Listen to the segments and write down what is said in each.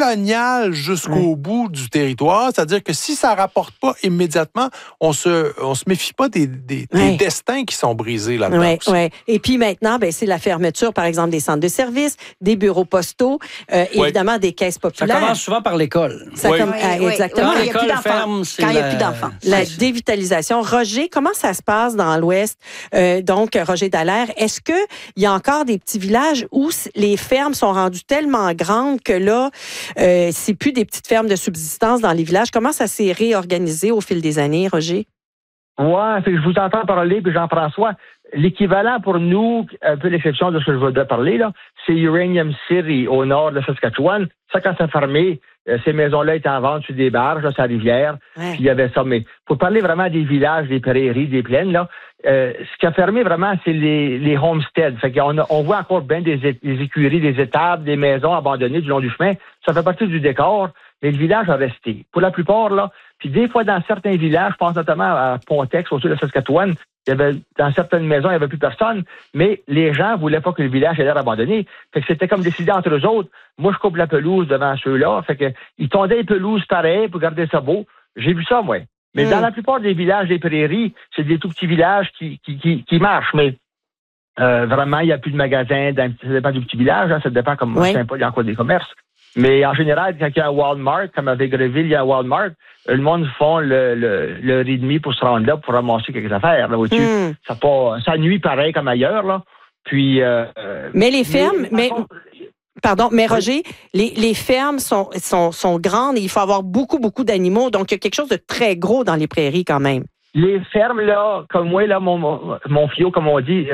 colonial jusqu'au bout du territoire, c'est-à-dire que si ça rapporte pas immédiatement, on se méfie pas des destins qui sont brisés là-dedans. Oui. Et puis maintenant, c'est la fermeture, par exemple, des centres de services, des bureaux postaux, évidemment des caisses populaires. Ça commence souvent par l'école. Exactement. Quand l'école ferme, c'est quand il n'y a plus d'enfants. La dévitalisation. Roger, comment ça se passe dans l'Ouest? Donc, Roger Dallaire, est-ce qu'il y a encore des petits villages où les fermes sont rendues tellement grandes que là, c'est plus des petites fermes de subsistance dans les villages? Comment ça s'est réorganisé au fil des années, Roger? Oui, je vous entends parler, puis Jean-François, l'équivalent pour nous, un peu l'exception de ce que je voudrais parler, là, c'est Uranium City, au nord de Saskatchewan. Ça, quand ça a fermé, ces maisons-là étaient en vente sur des barges, là, sur la rivière, puis il y avait ça. Mais pour parler vraiment des villages, des prairies, des plaines, là, ce qui a fermé vraiment, c'est les homesteads. Fait qu'on voit encore bien des écuries, des étables, des maisons abandonnées du long du chemin. Ça fait partie du décor, mais le village a resté. Pour la plupart, là, puis des fois, dans certains villages, je pense notamment à Pontex, au sud de Saskatchewan, dans certaines maisons, il n'y avait plus personne, mais les gens ne voulaient pas que le village ait l'air abandonné. Fait que c'était comme décidé entre eux autres. Moi, je coupe la pelouse devant ceux-là. Fait que ils tondaient les pelouses pareil pour garder ça beau. J'ai vu ça, moi. Mais dans la plupart des villages, des prairies, c'est des tout petits villages qui marchent. Mais vraiment, il n'y a plus de magasins. Ça dépend du petit village. Ça dépend comme Saint-Paul, il y a encore des commerces. Mais en général, quand il y a un Walmart, comme à Végreville, il y a un Walmart, le monde font le et demi pour se rendre là, pour ramasser quelques affaires. Là, au-dessus. Ça nuit pareil comme ailleurs. Là. Puis, mais les fermes... Pardon, mais Roger, les fermes sont grandes et il faut avoir beaucoup, beaucoup d'animaux. Donc, il y a quelque chose de très gros dans les prairies quand même. Les fermes, là, comme moi, là, mon fiot, comme on dit...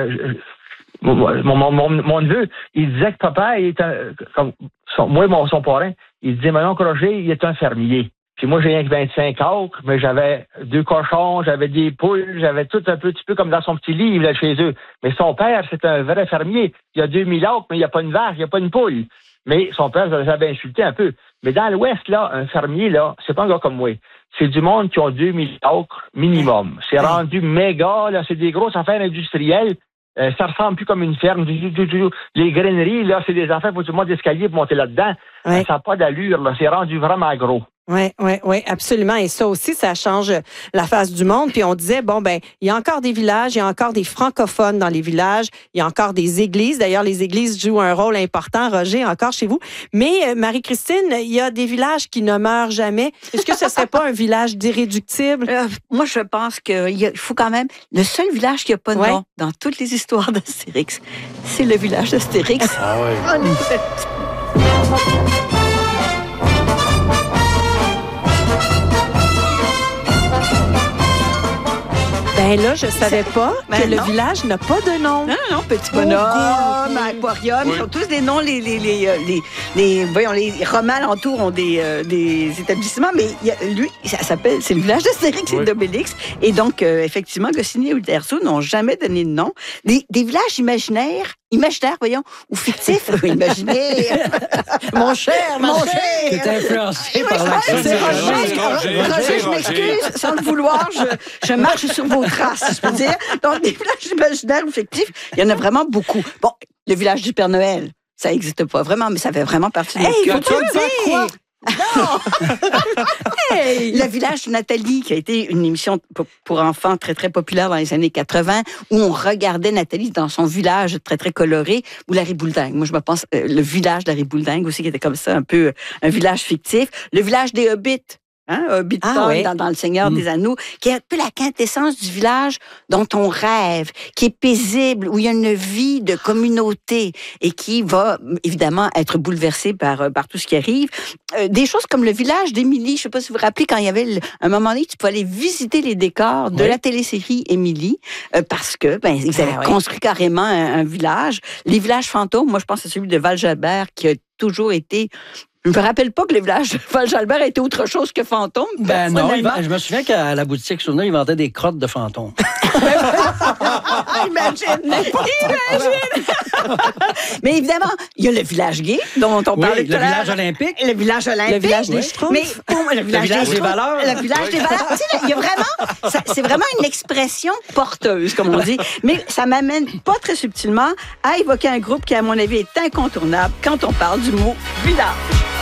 Mon neveu, il disait que papa, son parrain, il disait, mon oncle Roger, il est un fermier. Puis moi, j'ai rien que 25 acres, mais j'avais 2 cochons, j'avais des poules, j'avais tout un petit peu comme dans son petit livre, là, chez eux. Mais son père, c'est un vrai fermier. Il a 2000 acres, mais il n'y a pas une vache, il n'y a pas une poule. Mais son père, je l'avais insulté un peu. Mais dans l'Ouest, là, un fermier, là, c'est pas un gars comme moi. C'est du monde qui ont 2000 acres minimum. C'est rendu méga, là, c'est des grosses affaires industrielles. Ça ressemble plus comme une ferme. Les graineries, là, c'est des affaires, il faut tout le monde d'escalier pour monter là-dedans. Ça n'a pas d'allure, là. C'est rendu vraiment gros. Oui, absolument. Et ça aussi, ça change la face du monde. Puis on disait, il y a encore des villages, il y a encore des francophones dans les villages, il y a encore des églises. D'ailleurs, les églises jouent un rôle important, Roger, encore chez vous. Mais Marie-Christine, il y a des villages qui ne meurent jamais. Est-ce que ce serait pas un village d'irréductible? Moi, je pense qu'il faut quand même... Le seul village qui n'a pas de nom dans toutes les histoires d'Astérix, c'est le village d'Astérix. Ah oui. Là, je savais pas que le village n'a pas de nom. Non, Petit Bonhomme, Aquarium, ils ont tous des noms. Les romans alentours ont des établissements, mais lui, ça s'appelle, c'est le village d'Astérix et d'Obélix. Et donc, effectivement, Goscinny et Uderzo n'ont jamais donné de nom. Des villages imaginaires, ou fictifs, imaginaires. Mon cher. Tu es influencé par l'accent. Roger, je m'excuse, sans le vouloir, je marche sur vos traces, je peux dire. Donc, des villages imaginaires ou fictifs, il y en a vraiment beaucoup. Bon, le village du Père Noël, ça n'existe pas vraiment, mais ça fait vraiment partie de notre culture. Quoi? Non! Le village de Nathalie, qui a été une émission pour enfants très, très populaire dans les années 80, où on regardait Nathalie dans son village très, très coloré, ou la Ribouledingue. Moi, je me pense, le village de la Ribouledingue aussi, qui était comme ça, un peu un village fictif. Le village des Hobbits. Hobbiton, dans Le Seigneur des Anneaux, qui est un peu la quintessence du village dont on rêve, qui est paisible, où il y a une vie de communauté et qui va évidemment être bouleversée par tout ce qui arrive. Des choses comme le village d'Émilie, je ne sais pas si vous vous rappelez, quand il y avait un moment donné, tu pouvais aller visiter les décors de la télésérie Émilie, parce que ils avaient construit carrément un village. Les villages fantômes, moi je pense à celui de Val-Jalbert, qui a toujours été... Je me rappelle pas que les villages de Val-Jalbert étaient autre chose que fantômes. Non, je me souviens qu'à la boutique Souvenir, ils vendaient des crottes de fantômes. Imagine! Mais évidemment, il y a le village gay, dont on parlait tout à l'heure. Le village olympique. Le village olympique. Le village des Schtroumpfs. Mais le village des valeurs. Le village des valeurs. Tu sais, il y a vraiment... C'est vraiment une expression porteuse, comme on dit. Mais ça m'amène pas très subtilement à évoquer un groupe qui, à mon avis, est incontournable quand on parle du mot village.